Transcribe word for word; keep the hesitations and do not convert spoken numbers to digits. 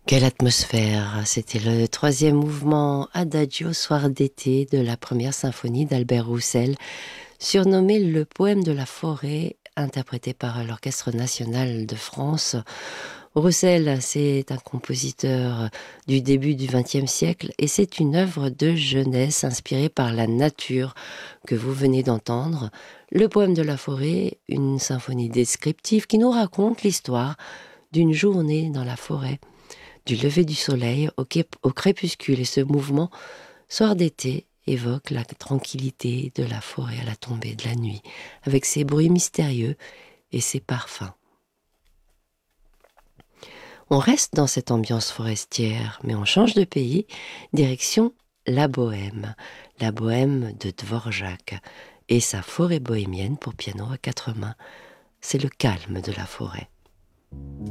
Quelle atmosphère! C'était le troisième mouvement Adagio soir d'été de la première symphonie d'Albert Roussel, surnommé le poème de la forêt, interprété par l'Orchestre national de France. Roussel, c'est un compositeur du début du vingtième siècle et c'est une œuvre de jeunesse inspirée par la nature que vous venez d'entendre. Le poème de la forêt, une symphonie descriptive qui nous raconte l'histoire d'une journée dans la forêt, du lever du soleil au, au crépuscule. Et ce mouvement, soir d'été, évoque la tranquillité de la forêt à la tombée de la nuit, avec ses bruits mystérieux et ses parfums. On reste dans cette ambiance forestière, mais on change de pays, direction la Bohème, la Bohème de Dvorak et sa forêt bohémienne pour piano à quatre mains. C'est le calme de la forêt.